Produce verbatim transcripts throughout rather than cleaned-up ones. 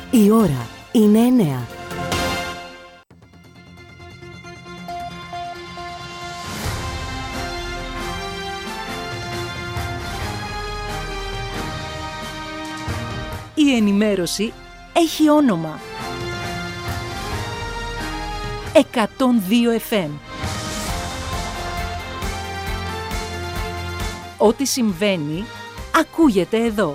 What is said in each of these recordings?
Η ώρα είναι εννέα. Η ενημέρωση έχει όνομα. εκατόν δύο εφ εμ. Ό,τι συμβαίνει, ακούγεται εδώ.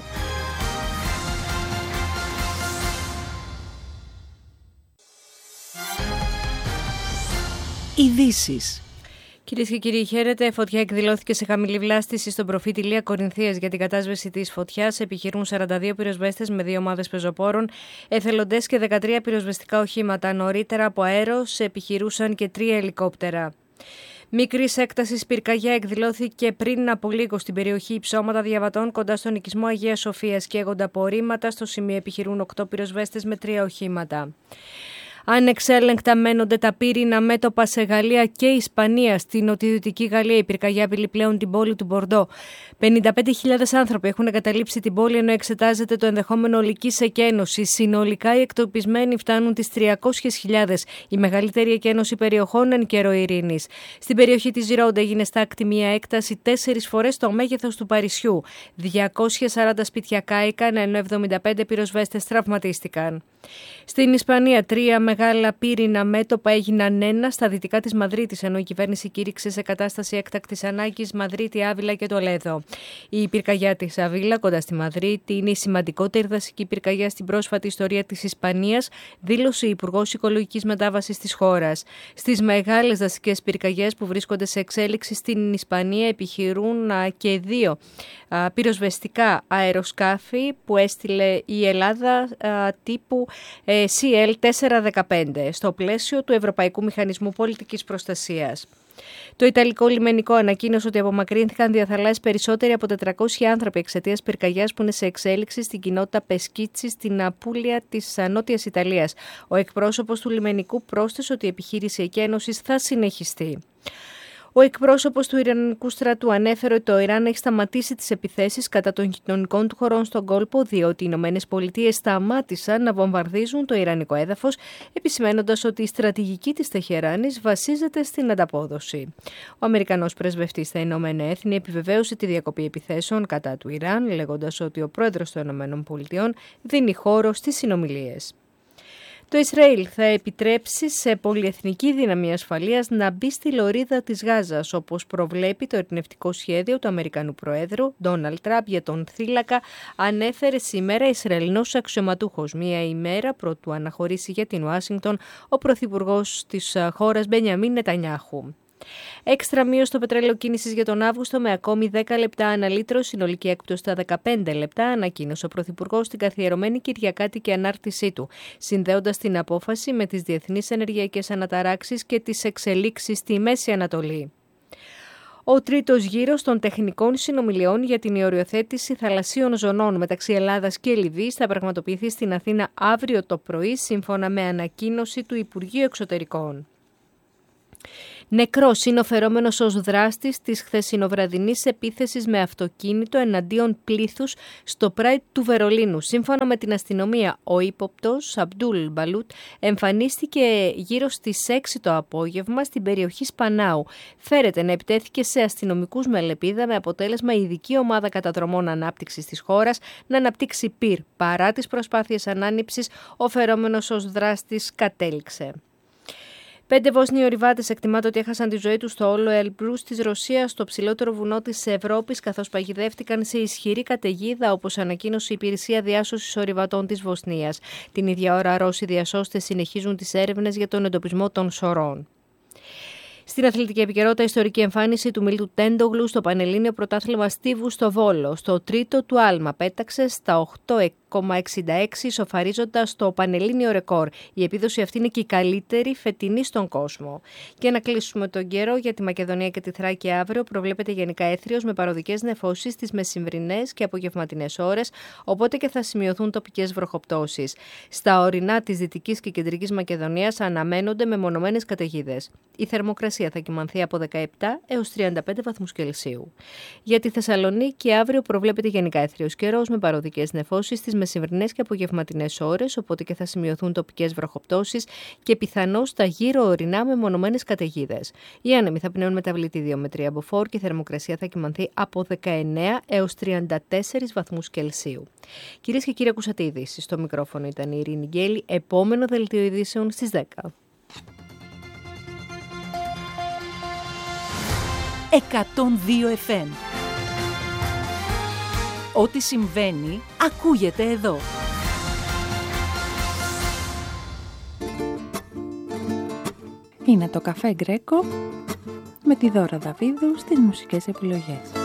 Ειδήσεις. Κυρίες και κύριοι, χαίρετε. Φωτιά εκδηλώθηκε σε χαμηλή βλάστηση στον προφήτη Λία Κορινθίας. Για την κατάσβεση της φωτιάς επιχειρούν σαράντα δύο πυροσβέστες με δύο ομάδες πεζοπόρων, εθελοντές και δεκατρία πυροσβεστικά οχήματα. Νωρίτερα από αέρος επιχειρούσαν και τρία ελικόπτερα. Μικρής έκτασης πυρκαγιά εκδηλώθηκε πριν από λίγο στην περιοχή Υψώματα Διαβατών κοντά στον οικισμό Αγίας Σοφίας. Καίγονται απορρίμματα. Στο σημείο επιχειρούν οκτώ πυροσβέστες με τρία οχήματα. Ανεξέλεγκτα μένονται τα πύρινα μέτωπα σε Γαλλία και Ισπανία. Στην νοτιοδυτική Γαλλία η πυρκαγιά απειλεί πλέον την πόλη του Μπορντό. πενήντα πέντε χιλιάδες άνθρωποι έχουν εγκαταλείψει την πόλη ενώ εξετάζεται το ενδεχόμενο ολικής εκένωσης. Συνολικά οι εκτοπισμένοι φτάνουν τις τριακόσιες χιλιάδες, η μεγαλύτερη εκένωση περιοχών εν καιρό ειρήνης. Στην περιοχή της Ζιρόντα έγινε στάκτη μια έκταση τέσσερις φορές το μέγεθος του Παρισιού. διακόσια σαράντα σπίτια κάηκαν ενώ εβδομήντα πέντε πυροσβέστες τραυματίστηκαν. Στην Ισπανία, τρία μεγάλα πύρινα μέτωπα έγιναν ένα στα δυτικά της Μαδρίτης, ενώ η κυβέρνηση κήρυξε σε κατάσταση έκτακτης ανάγκης Μαδρίτη, Άβυλα και Τολέδο. Η πυρκαγιά της Αβίλα, κοντά στη Μαδρίτη, είναι η σημαντικότερη δασική πυρκαγιά στην πρόσφατη ιστορία της Ισπανίας, δήλωσε η Υπουργός Οικολογικής Μετάβασης της χώρας. Στις μεγάλες δασικές πυρκαγιές που βρίσκονται σε εξέλιξη στην Ισπανία επιχειρούν και δύο πυροσβεστικά αεροσκάφη που έστειλε η Ελλάδα τύπου σι ελ τετρακόσια δεκαπέντε στο πλαίσιο του Ευρωπαϊκού Μηχανισμού Πολιτικής Προστασίας. Το Ιταλικό λιμενικό ανακοίνωσε ότι απομακρύνθηκαν διαθαλάσσης περισσότεροι από τετρακόσιοι άνθρωποι εξαιτίας πυρκαγιάς που είναι σε εξέλιξη στην κοινότητα Πεσκίτσι στην Απούλια της Νότιας Ιταλίας. Ο εκπρόσωπος του λιμενικού πρόσθεσε ότι η επιχείρηση εκένωσης θα συνεχιστεί. Ο εκπρόσωπος του Ιρανικού στρατού ανέφερε ότι το Ιράν έχει σταματήσει τις επιθέσεις κατά των γειτονικών του χωρών στον κόλπο, διότι οι Ηνωμένες Πολιτείες σταμάτησαν να βομβαρδίζουν το ιρανικό έδαφος, επισημένοντας ότι η στρατηγική της Τεχεράνης βασίζεται στην ανταπόδοση. Ο Αμερικανός πρεσβευτής στα Ηνωμένα Έθνη επιβεβαίωσε τη διακοπή επιθέσεων κατά του Ιράν, λέγοντας ότι ο πρόεδρος των Ηνωμένων Πολιτειών δίνει χώρο στις συνομιλίες. Το Ισραήλ θα επιτρέψει σε πολυεθνική δύναμη ασφαλείας να μπει στη λωρίδα της Γάζας, όπως προβλέπει το ειρηνευτικό σχέδιο του Αμερικανού Προέδρου Ντόναλντ Τραμπ για τον θύλακα, ανέφερε σήμερα Ισραηλινός αξιωματούχος, μία ημέρα προτού αναχωρήσει για την Ουάσιγκτον ο πρωθυπουργός της χώρας Μπενιαμίν Νετανιάχου. Έξτρα μείωση στο πετρέλαιο κίνησης για τον Αύγουστο με ακόμη δέκα λεπτά ανά λίτρο, συνολική έκπτωση στα δεκαπέντε λεπτά, ανακοίνωσε ο Πρωθυπουργός στην καθιερωμένη Κυριακάτικη ανάρτησή του, συνδέοντας την απόφαση με τις διεθνείς ενεργειακές αναταράξεις και τις εξελίξεις στη Μέση Ανατολή. Ο τρίτος γύρος των τεχνικών συνομιλιών για την οριοθέτηση θαλασσίων ζωνών μεταξύ Ελλάδας και Λιβύης θα πραγματοποιηθεί στην Αθήνα αύριο το πρωί, σύμφωνα με ανακοίνωση του Υπουργείου Εξωτερικών. Νεκρός είναι ο φερόμενος ως δράστης της χθεσινοβραδινής επίθεσης με αυτοκίνητο εναντίον πλήθους στο Pride του Βερολίνου. Σύμφωνα με την αστυνομία, ο ύποπτος Αμπτούλ Μπαλούτ εμφανίστηκε γύρω στις έξι το απόγευμα στην περιοχή Σπανάου. Φέρεται να επιτέθηκε σε αστυνομικούς με λεπίδα, με αποτέλεσμα η ειδική ομάδα καταδρομών ανάπτυξης της χώρας να αναπτύξει πυρ. Παρά τις προσπάθειες ανάνυψης, ο φερόμενος ως δράστης κατέληξε. Πέντε Βόσνοι ορειβάτες εκτιμάται ότι έχασαν τη ζωή τους στο όλο Ελμπρούς της Ρωσίας, στο ψηλότερο βουνό της Ευρώπης, καθώς παγιδεύτηκαν σε ισχυρή καταιγίδα, όπως ανακοίνωσε η Υπηρεσία Διάσωσης Ορειβατών της Βοσνίας. Την ίδια ώρα, Ρώσοι διασώστες συνεχίζουν τις έρευνες για τον εντοπισμό των σωρών. Στην αθλητική επικαιρότητα, ιστορική εμφάνιση του Μίλτου Τέντογλου στο Πανελλήνιο Πρωτάθλημα Στίβου στο Βόλο. Στο τρίτο του άλμα πέταξε στα οκτώ κόμμα εξήντα έξι, ισοφαρίζοντας το πανελλήνιο ρεκόρ. Η επίδοση αυτή είναι και η καλύτερη φετινή στον κόσμο. Και να κλείσουμε τον καιρό για τη Μακεδονία και τη Θράκη αύριο. Προβλέπεται γενικά έθριος με παροδικές νεφώσεις στις μεσημβρινές και απογευματινές ώρες, οπότε και θα σημειωθούν τοπικές βροχοπτώσεις. Στα ορεινά της Δυτικής και Κεντρικής Μακεδονίας αναμένονται μεμονωμένες καταιγίδες. Η θερμοκρασία θα κυμανθεί από δεκαεπτά έως τριάντα πέντε βαθμούς Κελσίου. Για τη Θεσσαλονίκη αύριο προβλέπεται γενικά έθριος καιρός με παροδικές νεφώσεις στις μεσημβρινές και απογευματινές ώρες, οπότε και θα σημειωθούν τοπικές βροχοπτώσεις και πιθανώς τα γύρω ορεινά με μονομένες καταιγίδες. Οι άνεμοι θα πνέουν μεταβλητή δύο με τρία μποφόρ και η θερμοκρασία θα κυμανθεί από δεκαεννέα έως τριάντα τέσσερις βαθμούς Κελσίου. Κυρίες και κύριοι, ακούσατε ειδήσεις. Στο μικρόφωνο ήταν η Ειρήνη Γκέλη. Επόμενο δελτίο ειδήσεων στις δέκα. εκατόν δύο εφ εμ. Ό,τι συμβαίνει, ακούγεται εδώ. Είναι το Καφέ Γκρέκο με τη Δώρα Δαβίδου στις μουσικές επιλογές.